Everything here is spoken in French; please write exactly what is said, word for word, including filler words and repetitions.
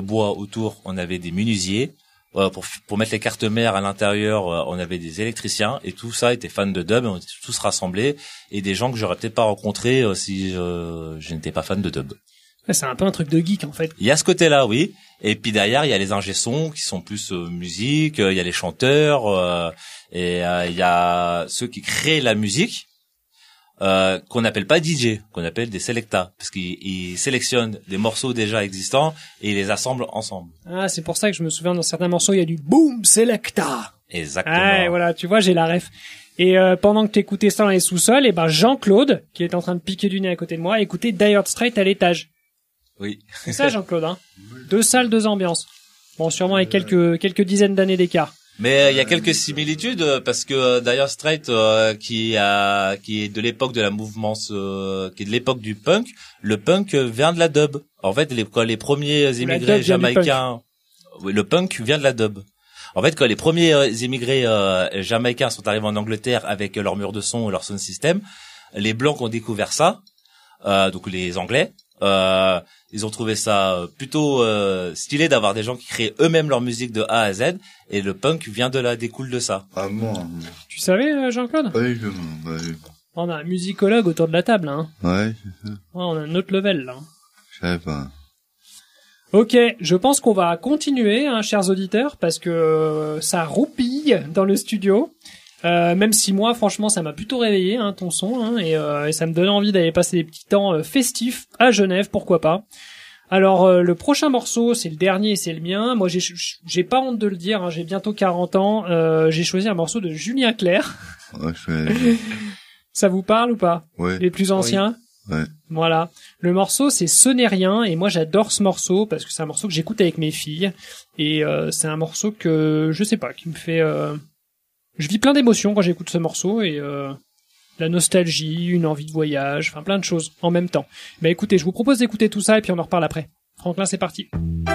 bois autour, on avait des menuisiers. Euh, pour pour mettre les cartes mères à l'intérieur, euh, on avait des électriciens et tout ça était fan de dub. Et on était tous rassemblés et des gens que j'aurais peut-être pas rencontrés euh, si euh, je n'étais pas fan de dub. Ouais, c'est un peu un truc de geek en fait. Il y a ce côté-là, oui. Et puis derrière, il y a les ingé-sons qui sont plus euh, musique. Euh, il y a les chanteurs euh, et euh, il y a ceux qui créent la musique. Euh, qu'on n'appelle pas D J, qu'on appelle des selecta, parce qu'ils ils sélectionnent des morceaux déjà existants et ils les assemblent ensemble. Ah, c'est pour ça que je me souviens dans certains morceaux, il y a du boom selecta. Exactement. Ah, voilà, tu vois, j'ai la ref. Et euh, pendant que t'écoutais ça dans les sous-sols, et ben Jean-Claude, qui est en train de piquer du nez à côté de moi, écoutait Dire Straits à l'étage. Oui. C'est ça, Jean-Claude, hein. Deux salles, deux ambiances. Bon, sûrement avec quelques quelques dizaines d'années d'écart. Mais il y a quelques similitudes euh, parce que euh, Dire Straits euh, qui a qui est de l'époque de la mouvance euh, qui est de l'époque du punk, le punk euh, vient de la dub. En fait, les quand les premiers immigrés jamaïcains, oui, le punk vient de la dub. En fait, quand les premiers euh, immigrés euh, jamaïcains sont arrivés en Angleterre avec leur mur de son, leur sound system, les blancs ont découvert ça, euh, donc les Anglais. Euh, ils ont trouvé ça plutôt euh, stylé d'avoir des gens qui créent eux-mêmes leur musique de A à Z, et le punk vient de là, découle de ça. Ah bon. Tu savais, euh, Jean-Claude? Oui, je oui. On a un musicologue autour de la table, hein. Ouais, c'est ça. Ouais, on a un autre level, là. Je savais pas. Ok, je pense qu'on va continuer, hein, chers auditeurs, parce que euh, ça roupille dans le studio. Euh, même si moi, franchement, ça m'a plutôt réveillé, hein, ton son, hein, et, euh, et ça me donnait envie d'aller passer des petits temps euh, festifs à Genève, pourquoi pas. Alors, euh, le prochain morceau, c'est le dernier et c'est le mien. Moi, j'ai j'ai pas honte de le dire, hein, j'ai bientôt quarante ans. Euh, j'ai choisi un morceau de Julien Clerc. Ouais, je fais... Ça vous parle ou pas? Ouais. Les plus anciens? Ouais. Voilà. Le morceau, c'est Ce n'est rien, et moi, j'adore ce morceau parce que c'est un morceau que j'écoute avec mes filles, et euh, c'est un morceau que, je sais pas, qui me fait... Euh... Je vis plein d'émotions quand j'écoute ce morceau, et euh, la nostalgie, une envie de voyage, enfin plein de choses en même temps. Bah écoutez, je vous propose d'écouter tout ça et puis on en reparle après. Franklin, c'est parti.